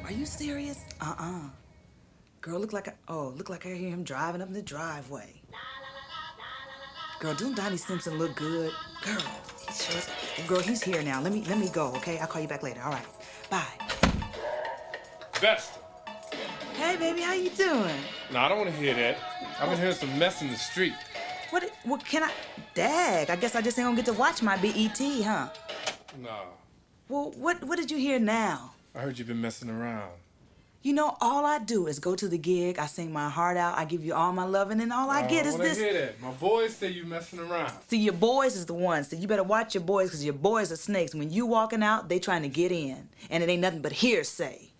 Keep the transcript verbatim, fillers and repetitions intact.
Are you serious? Uh-uh. Girl, look like I, oh, look like I hear him driving up in the driveway. Girl, don't Donnie Simpson look good? Girl, he sure is. Girl, he's here now. Let me let me go, okay? I'll call you back later. All right. Bye. Vesta. Hey, baby, how you doing? No, I don't want to hear that. I've been hearing some mess in the street. What? What can I? Dag, I guess I just ain't gonna get to watch my B E T, huh? No. Well, what what did you hear now? I heard you've been messing around. You know, all I do is go to the gig, I sing my heart out, I give you all my loving, and all I no, get is I wanna this. hear that. My boys say you messing around. See, your boys is the ones. So you better watch your boys, because your boys are snakes. When you walking out, they trying to get in. And it ain't nothing but hearsay.